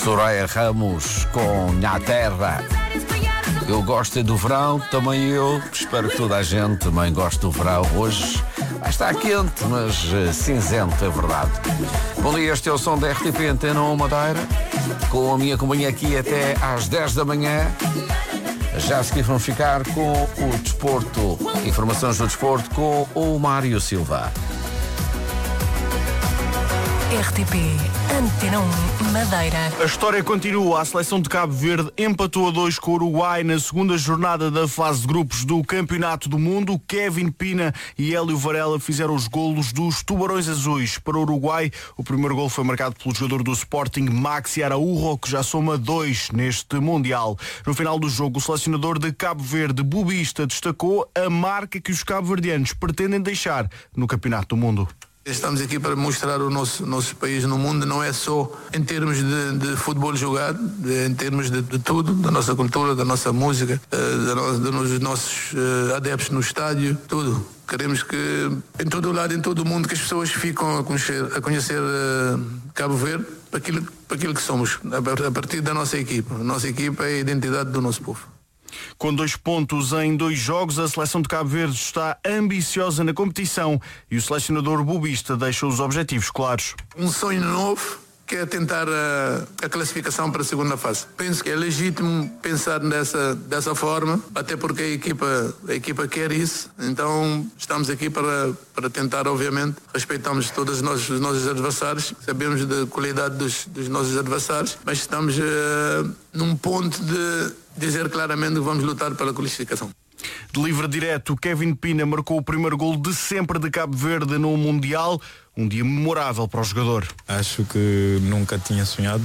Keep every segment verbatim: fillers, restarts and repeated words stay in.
Soraya Ramos com Minha Terra. Eu gosto do verão, também eu. Espero que toda a gente também goste do verão. Hoje está quente, mas cinzento, é verdade. Bom dia, este é o som da R T P Antena um Madeira, com a minha companhia aqui até às dez da manhã. Já a seguir vamos ficar com o desporto, informações do desporto com o Mário Silva. R T P Antena um Madeira. A história continua. A seleção de Cabo Verde empatou a dois com o Uruguai na segunda jornada da fase de grupos do Campeonato do Mundo. Kevin Pina e Hélio Varela fizeram os golos dos Tubarões Azuis. Para o Uruguai, o primeiro golo foi marcado pelo jogador do Sporting, Maxi Araújo, que já soma dois neste Mundial. No final do jogo, o selecionador de Cabo Verde, Bubista, destacou a marca que os cabo-verdianos pretendem deixar no Campeonato do Mundo. Estamos aqui para mostrar o nosso, nosso país no mundo, não é só em termos de, de futebol jogado, de, em termos de, de tudo, da nossa cultura, da nossa música, uh, dos nossos uh, adeptos no estádio, tudo. Queremos que em todo o lado, em todo o mundo, que as pessoas ficam a conhecer, a conhecer uh, Cabo Verde para aquilo, para aquilo que somos, a, a partir da nossa equipa. A nossa equipa é a identidade do nosso povo. Com dois pontos em dois jogos, a seleção de Cabo Verde está ambiciosa na competição e o selecionador Bubista deixa os objetivos claros. Um sonho novo, que é tentar a, a classificação para a segunda fase. Penso que é legítimo pensar dessa, dessa forma, até porque a equipa, a equipa quer isso. Então estamos aqui para, para tentar, obviamente, respeitamos todos os nossos, os nossos adversários, sabemos da qualidade dos, dos nossos adversários, mas estamos uh, num ponto de dizer claramente que vamos lutar pela classificação. De livre direto, Kevin Pina marcou o primeiro golo de sempre de Cabo Verde no Mundial. Um dia memorável para o jogador. Acho que nunca tinha sonhado.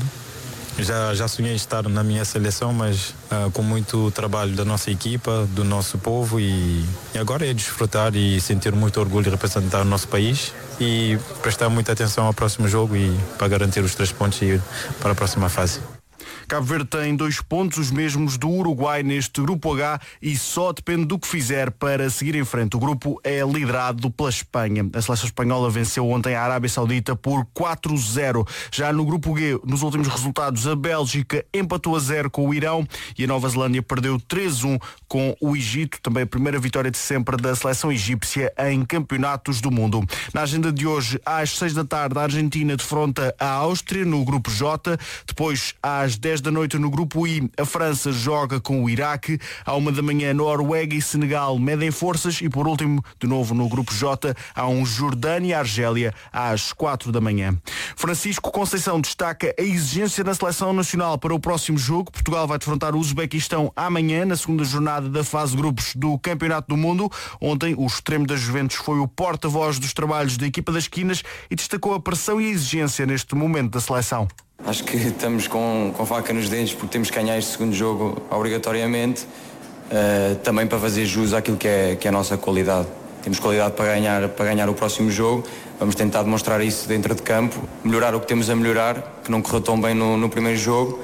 Já, já sonhei estar na minha seleção, mas uh, com muito trabalho da nossa equipa, do nosso povo e, e agora é desfrutar e sentir muito orgulho de representar o nosso país e prestar muita atenção ao próximo jogo e para garantir os três pontos e ir para a próxima fase. Cabo Verde tem dois pontos, os mesmos do Uruguai neste Grupo H e só depende do que fizer para seguir em frente. O grupo é liderado pela Espanha. A seleção espanhola venceu ontem a Arábia Saudita por quatro a zero. Já no Grupo G, nos últimos resultados, a Bélgica empatou a zero com o Irão e a Nova Zelândia perdeu três a um com o Egito. Também a primeira vitória de sempre da seleção egípcia em campeonatos do mundo. Na agenda de hoje, às seis da tarde, a Argentina defronta a Áustria no Grupo J. Depois, às dez da noite no Grupo I, a França joga com o Iraque. À uma da manhã, Noruega e Senegal medem forças. E por último, de novo no Grupo J, há um Jordânia e Argélia às quatro da manhã. Francisco Conceição destaca a exigência da seleção nacional para o próximo jogo. Portugal vai defrontar o Uzbequistão amanhã, na segunda jornada da fase de grupos do Campeonato do Mundo. Ontem, o extremo da Juventus foi o porta-voz dos trabalhos da equipa das esquinas e destacou a pressão e a exigência neste momento da seleção. Acho que estamos com, com faca nos dentes porque temos que ganhar este segundo jogo obrigatoriamente, uh, também para fazer jus àquilo que é, que é a nossa qualidade. Temos qualidade para ganhar, para ganhar o próximo jogo, vamos tentar demonstrar isso dentro de campo, melhorar o que temos a melhorar, que não correu tão bem no, no primeiro jogo,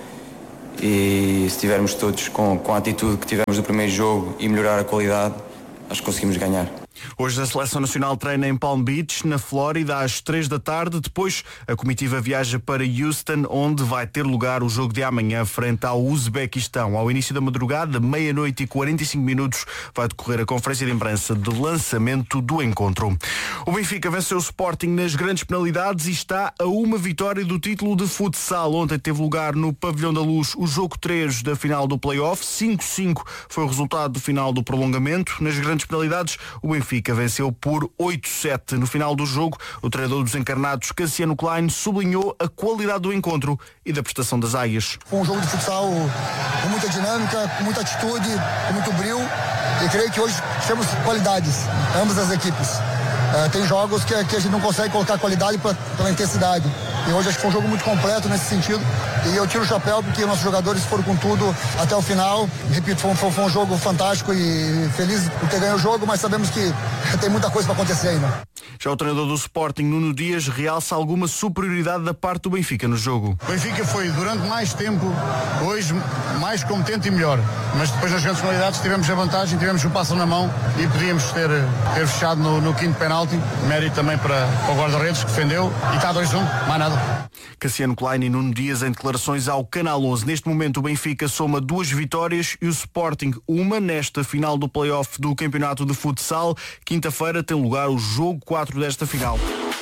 e se estivermos todos com, com a atitude que tivemos no primeiro jogo e melhorar a qualidade, acho que conseguimos ganhar. Hoje a Seleção Nacional treina em Palm Beach, na Flórida, às três da tarde. Depois a comitiva viaja para Houston, onde vai ter lugar o jogo de amanhã frente ao Uzbequistão. Ao início da madrugada, meia-noite e quarenta e cinco minutos, vai decorrer a conferência de imprensa de lançamento do encontro. O Benfica venceu o Sporting nas grandes penalidades e está a uma vitória do título de futsal. Ontem teve lugar no Pavilhão da Luz o jogo três da final do play-off. cinco a cinco foi o resultado do final do prolongamento. Nas grandes penalidades, o Benfica venceu por oito a sete. No final do jogo, o treinador dos encarnados, Cassiano Klein, sublinhou a qualidade do encontro e da prestação das águias. Foi um jogo de futsal com muita dinâmica, com muita atitude, com muito brio, e creio que hoje temos qualidades, ambas as equipes. Uh, tem jogos que, que a gente não consegue colocar qualidade pra, pela intensidade. E hoje acho que foi um jogo muito completo nesse sentido. E eu tiro o chapéu porque nossos jogadores foram com tudo até o final. Repito, foi um, foi um jogo fantástico e feliz por ter ganho o jogo, mas sabemos que tem muita coisa para acontecer ainda. Já o treinador do Sporting, Nuno Dias, realça alguma superioridade da parte do Benfica no jogo. O Benfica foi durante mais tempo, hoje mais competente e melhor, mas depois nas grandes qualidades tivemos a vantagem, tivemos o passo na mão e podíamos ter, ter fechado no, no quinto penalti. Mérito também para, para o guarda-redes que defendeu e está dois a um, mais nada. Cassiano Klein e Nuno Dias em declarações ao Canal onze. Neste momento o Benfica soma duas vitórias e o Sporting uma nesta final do play-off do Campeonato de Futsal. Quinta-feira tem lugar o jogo quatro desta final.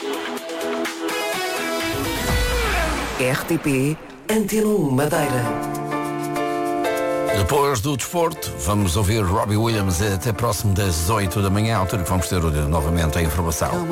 R T P Antena um Madeira. Depois do desporto, vamos ouvir Robbie Williams até próximo das oito da manhã, à altura que vamos ter novamente a informação.